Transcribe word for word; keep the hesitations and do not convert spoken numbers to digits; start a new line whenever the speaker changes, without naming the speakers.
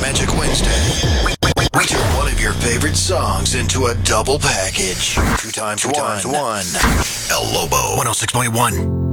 Magic Wednesday. We, we, we turn one of your favorite songs into a double package. Two times Two one. Times one. El Lobo, one oh six point one.